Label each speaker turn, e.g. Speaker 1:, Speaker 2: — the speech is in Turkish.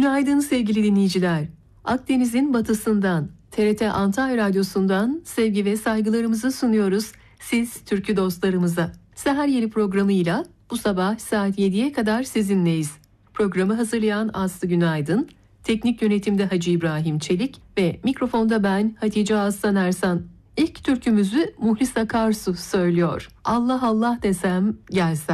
Speaker 1: Günaydın sevgili dinleyiciler. Akdeniz'in batısından, TRT Antalya Radyosu'ndan sevgi ve saygılarımızı sunuyoruz siz türkü dostlarımıza. Seher Yeli programıyla bu sabah saat 7'ye kadar sizinleyiz. Programı hazırlayan Aslı Günaydın, teknik yönetimde Hacı İbrahim Çelik ve mikrofonda ben Hatice Aslan Ersan. İlk türkümüzü Muhlis Akarsu söylüyor. Allah Allah desem gelsem.